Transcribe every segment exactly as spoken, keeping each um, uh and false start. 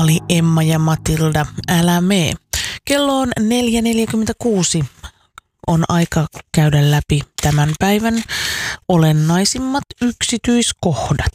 Oli Emma ja Matilda, älä mee. Kello on neljä neljäkymmentäkuusi. On aika käydä läpi tämän päivän olennaisimmat yksityiskohdat.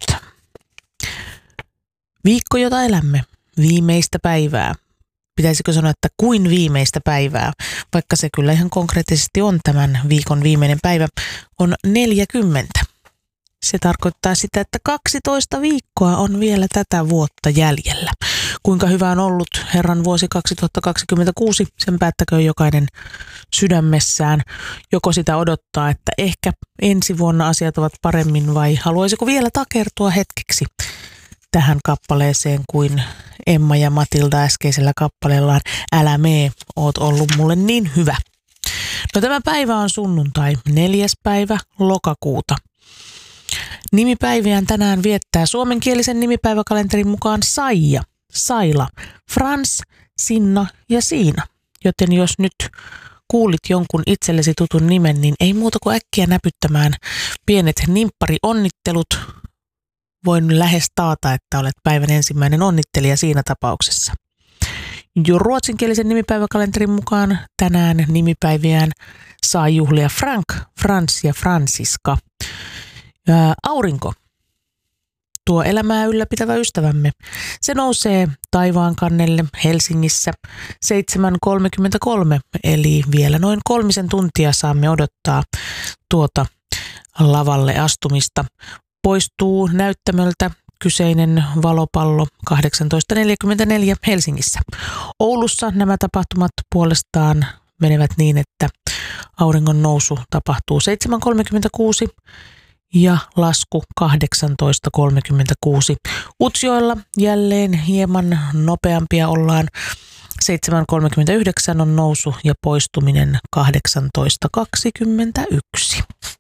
Viikko, jota elämme. Viimeistä päivää. Pitäisikö sanoa, että kuin viimeistä päivää, vaikka se kyllä ihan konkreettisesti on tämän viikon viimeinen päivä, on neljäkymmentä. Se tarkoittaa sitä, että kaksitoista viikkoa on vielä tätä vuotta jäljellä. Kuinka hyvä on ollut Herran vuosi kaksituhattakaksikymmentäkuusi, sen päättäköön jokainen sydämessään. Joko sitä odottaa, että ehkä ensi vuonna asiat ovat paremmin, vai haluaisiko vielä takertua hetkeksi tähän kappaleeseen kuin Emma ja Matilda äskeisellä kappaleellaan Älä mee, oot ollut mulle niin hyvä. No tämä päivä on sunnuntai, neljäs päivä lokakuuta. Nimipäiviään tänään viettää suomenkielisen nimipäiväkalenterin mukaan Saija, Saila, Frans, Sinna ja Siina. Joten jos nyt kuulit jonkun itsellesi tutun nimen, niin ei muuta kuin äkkiä näpyttämään pienet nimpparionnittelut. Voin lähes taata, että olet päivän ensimmäinen onnittelija siinä tapauksessa. Jo ruotsinkielisen nimipäiväkalenterin mukaan tänään nimipäiviään saa juhlia Frank, Frans ja Franziska. Ja aurinko, tuo elämää ylläpitävä ystävämme, se nousee taivaan kannelle Helsingissä seitsemän kolmekymmentäkolme, eli vielä noin kolmisen tuntia saamme odottaa tuota lavalle astumista. Poistuu näyttämöltä kyseinen valopallo kahdeksantoista neljäkymmentäneljä Helsingissä. Oulussa nämä tapahtumat puolestaan menevät niin, että auringon nousu tapahtuu seitsemän kolmekymmentäkuusi ja lasku kahdeksantoista kolmekymmentäkuusi. Utsjoella jälleen hieman nopeampia ollaan. seitsemän kolmekymmentäyhdeksän on nousu ja poistuminen kahdeksantoista kaksikymmentäyksi.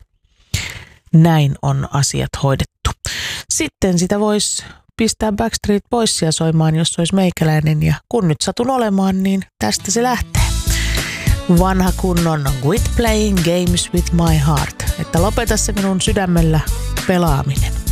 Näin on asiat hoidettu. Sitten sitä voisi pistää Backstreet Boysia soimaan, jos olisi meikäläinen. Ja kun nyt satun olemaan, niin tästä se lähtee. Vanha kunnon Quit Playing Games With My Heart. Että lopeta se minun sydämellä pelaaminen.